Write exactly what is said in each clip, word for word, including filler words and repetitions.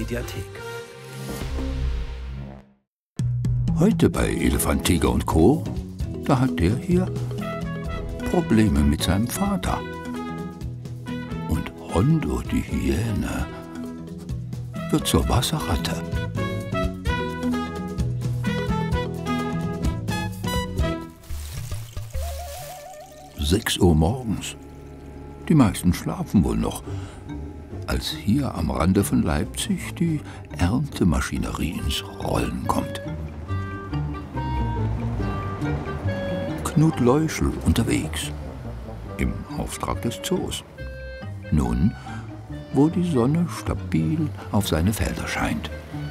Mediathek. Heute bei Elefant, Tiger und Co. Da hat der hier Probleme mit seinem Vater. Und Hondo, die Hyäne, wird zur Wasserratte. Sechs Uhr morgens. Die meisten schlafen wohl noch, als hier am Rande von Leipzig die Erntemaschinerie ins Rollen kommt. Knut Leuschel unterwegs, im Auftrag des Zoos. Nun, wo die Sonne stabil auf seine Felder scheint.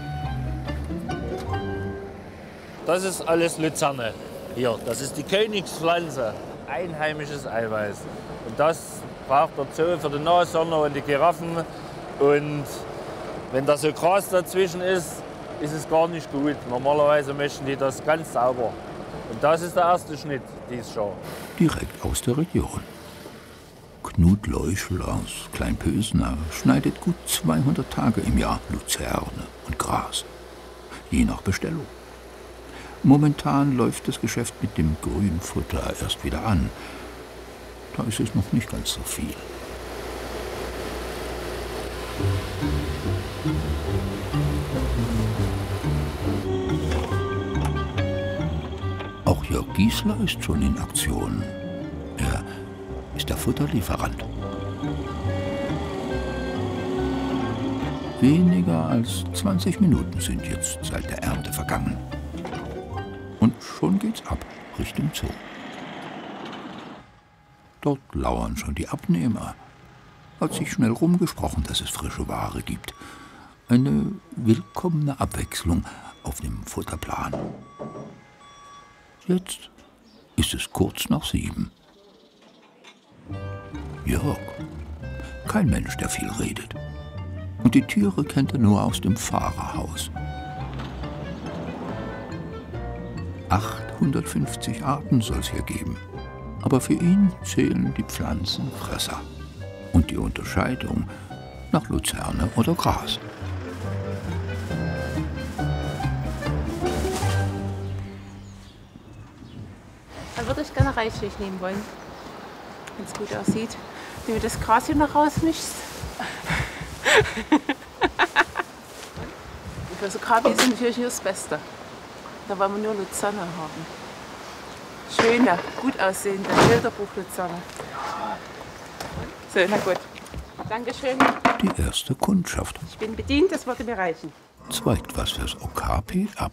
Das ist alles Luzerne hier. Das ist die Königspflanze. Einheimisches Eiweiß. Und das braucht der Zoo für die Nashörner und die Giraffen. Und wenn da so Gras dazwischen ist, ist es gar nicht gut. Normalerweise möchten die das ganz sauber. Und das ist der erste Schnitt dieses Jahr. Direkt aus der Region. Knut Leuschel aus Kleinpösna schneidet gut zweihundert Tage im Jahr Luzerne und Gras. Je nach Bestellung. Momentan läuft das Geschäft mit dem Grünfutter erst wieder an. Da ist es noch nicht ganz so viel. Auch Jörg Giesler ist schon in Aktion. Er ist der Futterlieferant. Weniger als zwanzig Minuten sind jetzt seit der Ernte vergangen. Und schon geht's ab, Richtung Zoo. Dort lauern schon die Abnehmer. Hat sich schnell rumgesprochen, dass es frische Ware gibt. Eine willkommene Abwechslung auf dem Futterplan. Jetzt ist es kurz nach sieben. Jörg, kein Mensch, der viel redet. Und die Tiere kennt er nur aus dem Fahrerhaus. achthundertfünfzig Arten soll es hier geben. Aber für ihn zählen die Pflanzenfresser. Und die Unterscheidung nach Luzerne oder Gras. Dann würde ich gerne Reismilch nehmen wollen, wenn es gut aussieht. Wenn du das Gras hier noch rausmischst. Für so Kaffee ist natürlich hier das Beste. Da wollen wir nur Luzerne haben. Schöne, gut aussehende Bilderbuch-Luzerne. So, na gut. Dankeschön. Die erste Kundschaft. Ich bin bedient, das würde mir reichen. Zweigt was fürs Okapi ab.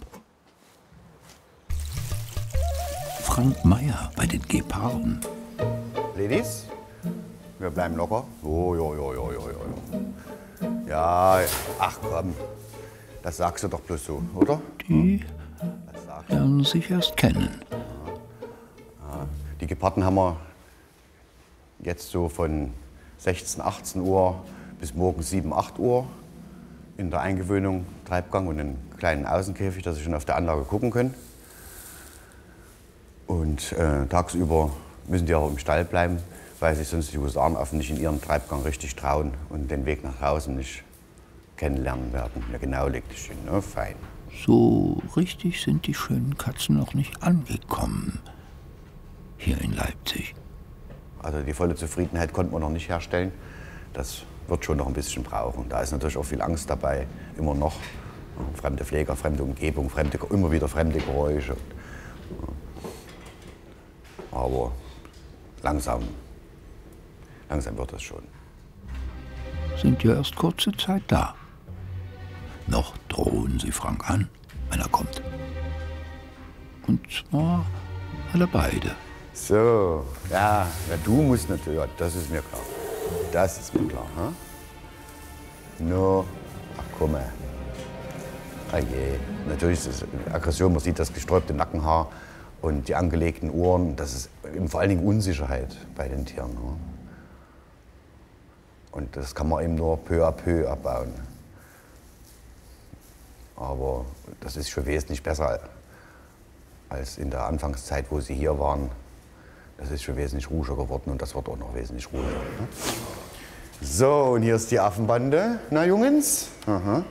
Frank Meyer bei den Geparden. Ladies, wir bleiben locker. Jo, jo, jo, jo, jo, jo. Ja, ach komm, das sagst du doch bloß so, oder? Die lernen sich erst kennen. Ja, die Geparden haben wir jetzt so von sechzehn, achtzehn Uhr bis morgens sieben, acht Uhr in der Eingewöhnung, Treibgang und einen kleinen Außenkäfig, dass sie schon auf der Anlage gucken können. Und äh, tagsüber müssen die auch im Stall bleiben, weil sich sonst die Husarenaffen nicht in ihren Treibgang richtig trauen und den Weg nach draußen nicht kennenlernen werden. Ja, genau, leg dich hin, ne? Fein. So richtig sind die schönen Katzen noch nicht angekommen. Hier in Leipzig. Also die volle Zufriedenheit konnten wir noch nicht herstellen. Das wird schon noch ein bisschen brauchen. Da ist natürlich auch viel Angst dabei, immer noch. Fremde Pfleger, fremde Umgebung, fremde, immer wieder fremde Geräusche. Aber langsam, langsam wird das schon. Sind ja erst kurze Zeit da. Noch drohen sie Frank an, wenn er kommt. Und zwar alle beide. So, ja, ja, du musst natürlich, ja, das ist mir klar. Das ist mir klar. Hm? No, ach komm mal. Ah je. Natürlich ist es Aggression, man sieht das gesträubte Nackenhaar und die angelegten Ohren. Das ist vor allen Dingen Unsicherheit bei den Tieren. Hm? Und das kann man eben nur peu à peu abbauen. Aber das ist schon wesentlich besser als in der Anfangszeit, wo sie hier waren. Das ist schon wesentlich ruhiger geworden und das wird auch noch wesentlich ruhiger. So, und hier ist die Affenbande. Na, Jungens? Aha.